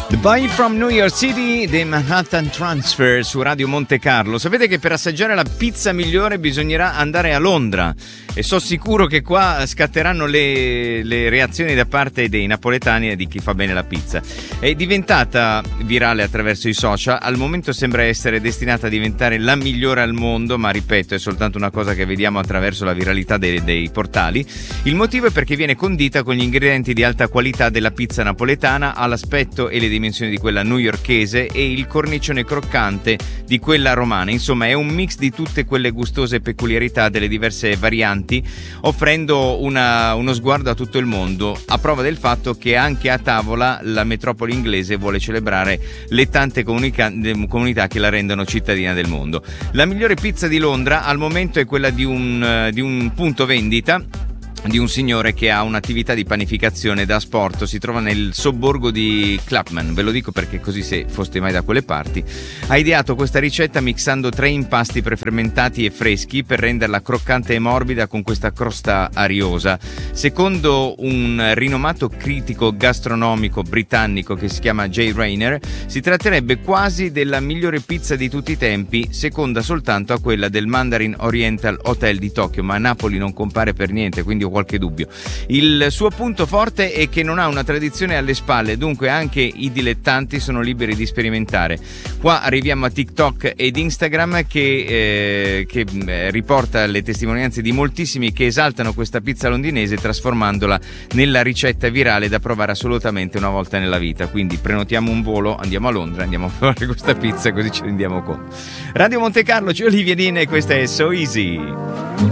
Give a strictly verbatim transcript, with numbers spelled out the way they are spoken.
The Boy from New York City, The Manhattan Transfer su Radio Monte Carlo. Sapete che per assaggiare la pizza migliore bisognerà andare a Londra e so sicuro che qua scatteranno le, le reazioni da parte dei napoletani e di chi fa bene la pizza. È diventata virale attraverso i social, al momento sembra essere destinata a diventare la migliore al mondo, ma ripeto, è soltanto una cosa che vediamo attraverso la viralità dei, dei portali. Il motivo è perché viene condita con gli ingredienti di alta qualità della pizza napoletana, ha l'aspetto e le dimensioni di quella newyorkese e il cornicione croccante di quella romana. Insomma, è un mix di tutte quelle gustose peculiarità delle diverse varianti, offrendo una, uno sguardo a tutto il mondo, a prova del fatto che anche a tavola la metropoli inglese vuole celebrare le tante comunica- comunità che la rendono cittadina del mondo. La migliore pizza di Londra al momento è quella di un, di un punto vendita di un signore che ha un'attività di panificazione da asporto, si trova nel sobborgo di Clapham, ve lo dico perché così se foste mai da quelle parti. Ha ideato questa ricetta mixando tre impasti prefermentati e freschi per renderla croccante e morbida con questa crosta ariosa. Secondo un rinomato critico gastronomico britannico che si chiama Jay Rayner, si tratterebbe quasi della migliore pizza di tutti i tempi, seconda soltanto a quella del Mandarin Oriental Hotel di Tokyo, ma a Napoli non compare per niente, quindi qualche dubbio. Il suo punto forte è che non ha una tradizione alle spalle, dunque anche i dilettanti sono liberi di sperimentare. Qua arriviamo a TikTok ed Instagram che, eh, che eh, riporta le testimonianze di moltissimi che esaltano questa pizza londinese trasformandola nella ricetta virale da provare assolutamente una volta nella vita. Quindi prenotiamo un volo, andiamo a Londra, andiamo a fare questa pizza così ci rendiamo conto. Radio Monte Carlo, c'è Olivia Dina e questa è So Easy.